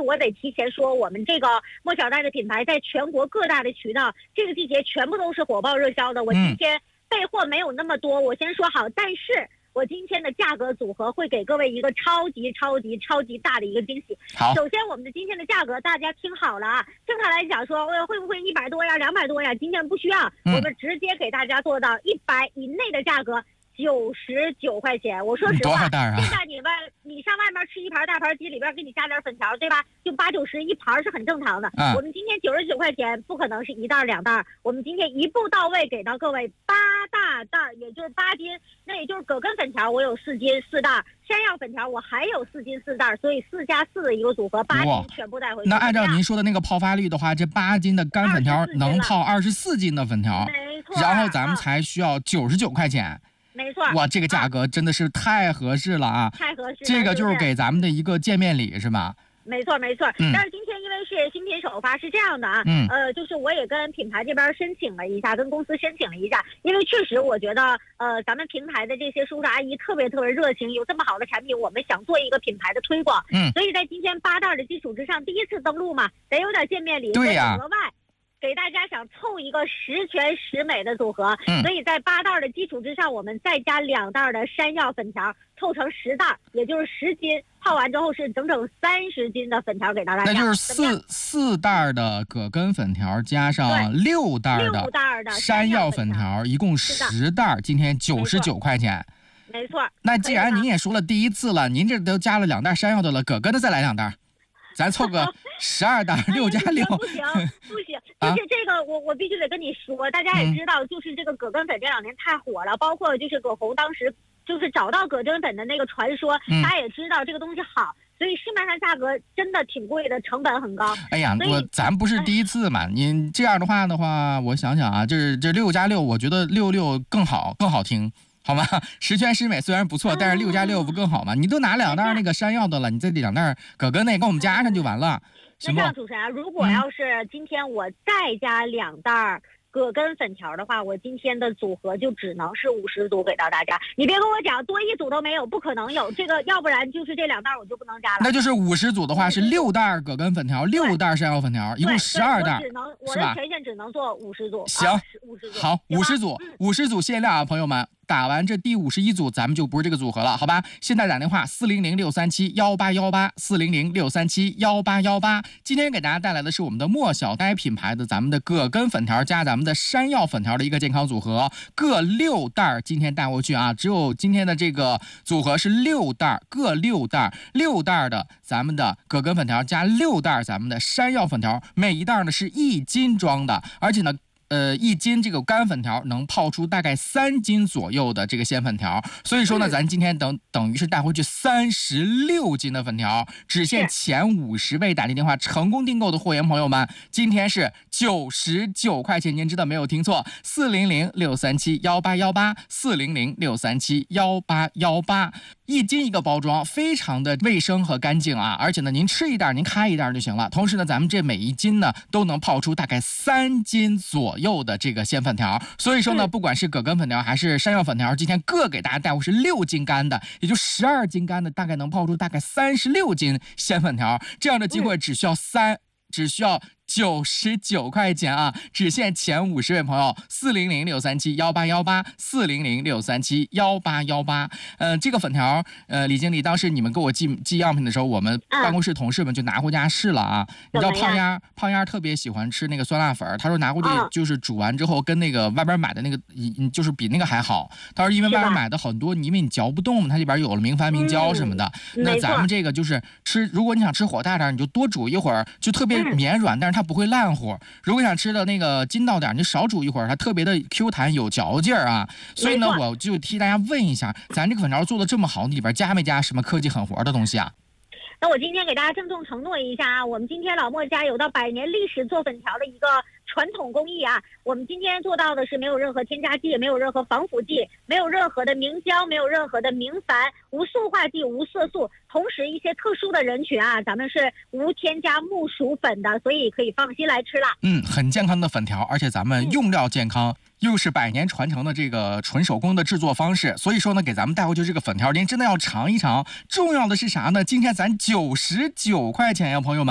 我得提前说，我们这个莫小戴的品牌在全国各大的渠道，这个季节全部都是火爆热销的。我今天备货没有那么多，我先说好，但是我今天的价格组合会给各位一个超级大的一个惊喜。 好， 首先我们的今天的价格大家听好了啊，正常来讲说会不会100多呀200多呀，今天不需要，我们直接给大家做到100以内的价格，99块钱。我说实话，现在你上外面吃一盘大盘鸡，里边给你加点粉条，对吧？就80、90一盘是很正常的。我们今天99块钱不可能是1袋2袋，我们今天一步到位给到各位8大袋，也就是8斤，那也就是葛根粉条我有4斤4袋，山药粉条我还有4斤4袋，所以4加4的一个组合，8斤全部带回去。 那按照您说的那个泡发率的话，这8斤的干粉条能泡24斤的粉条， 没错。 然后咱们才需要99块钱。 没错， 哇，这个价格真的是太合适了啊！ 太合适了， 这个就是给咱们的一个见面礼，是吧？ 没错。但是今天因为是新品首发，是这样的啊，就是我也跟品牌这边申请了一下，跟公司申请了一下，因为确实我觉得咱们平台的这些叔叔阿姨特别热情，有这么好的产品，我们想做一个品牌的推广，所以在今天8袋的基础之上，第一次登录嘛，得有点见面礼， 对呀， 额外给大家想凑一个十全十美的组合，所以在8袋的基础之上，我们再加2袋的山药粉条，凑成10袋，也就是10斤。泡完之后是整整30斤的粉条给到大家。 那就是四袋的葛根粉条加上6袋的山药粉条，一共10袋，今天99块钱。 没错。 那既然您也说了第一次了，您这都加了2袋山药的了，葛根的再来2袋。咱凑个12袋，6加6。 不行，就是这个我必须得跟你说，大家也知道，就是这个葛根粉这2年太火了，包括就是葛洪当时就是找到葛根粉的那个传说，大家也知道这个东西好，所以市面上价格真的挺贵的，成本很高。 哎呀，咱不是第一次嘛，您这样的话，我想想啊，这6加6，我觉得66更好听。好吗？十全十美虽然不错，但是6加6不更好吗？你都拿2袋那个山药的了，你再2袋葛根那给我们加上就完了，行不？ 那这样，主持人，如果要是今天我再加2袋葛根粉条的话，我今天的组合就只能是50组给到大家。你别跟我讲多1组都没有，不可能有这个，要不然就是这2袋我就不能加了。 那就是50组的话是6袋葛根粉条，6袋山药粉条，一共12袋， 我的权限只能做50组。 行 ，50组。 好，50组限量啊，朋友们。打完这第51组，咱们就不是这个组合了，好吧？现在打电话400-637-1818，400-637-1818。今天给大家带来的是我们的莫小呆品牌的咱们的葛根粉条加咱们的山药粉条的一个健康组合，各6袋，今天带过去啊！只有今天的这个组合是6袋，各6袋，6袋的咱们的葛根粉条加6袋咱们的山药粉条，每一袋呢是1斤装的，而且呢。1斤这个干粉条能泡出大概3斤左右的这个鲜粉条，所以说呢，咱今天等于是带回去36斤的粉条，只限前50位打进电话成功订购的会员朋友们，今天是99块钱，您知道没有听错，400-637-1818，400-637-1818，1斤一个包装，非常的卫生和干净啊，而且呢，您吃一袋，您开一袋就行了。同时呢，咱们这每1斤呢都能泡出大概3斤左右的这个鲜粉条，所以说呢，不管是葛根粉条还是山药粉条，今天各给大家带回是6斤干的，也就12斤干的，大概能泡出大概36斤鲜粉条，这样的机会只需要99块钱啊，只限前50位朋友，400-637-1818，400-637-1818。这个粉条，李经理，当时你们给我寄样品的时候，我们办公室同事们就拿回家试了啊。你知道胖丫特别喜欢吃那个酸辣粉，他说拿回去就是煮完之后跟那个外边买的那个，就是比那个还好。他说因为外边买的很多，因为你嚼不动，它里边有了明矾明胶什么的。那咱们这个就是吃，如果你想吃火大点，你就多煮一会儿，就特别绵软，但是它不会烂乎。如果想吃的那个筋道点，你就少煮一会儿，它特别的 Q 弹有嚼劲儿啊。所以呢，我就替大家问一下，咱这个粉条做的这么好，里边加没加什么科技狠活的东西啊？ 那我今天给大家郑重承诺一下啊，我们今天老莫家有到100年历史做粉条的一个传统工艺啊，我们今天做到的是没有任何添加剂，没有任何防腐剂，没有任何的明胶，没有任何的明矾，无塑化剂，无色素，同时一些特殊的人群啊，咱们是无添加木薯粉的，所以可以放心来吃了。 很健康的粉条，而且咱们用料健康。又是100年传承的这个纯手工的制作方式，所以说呢，给咱们带回去这个粉条，您真的要尝一尝。重要的是啥呢？今天咱99块钱呀，朋友们。